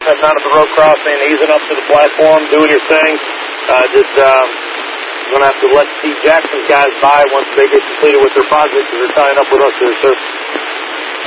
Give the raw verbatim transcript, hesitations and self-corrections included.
Heading out of the road crossing, easing up to the platform, doing your thing. Uh, just um, going to have to let Steve Jackson's guys by once they get completed with their project because they're tying up with us here, sir.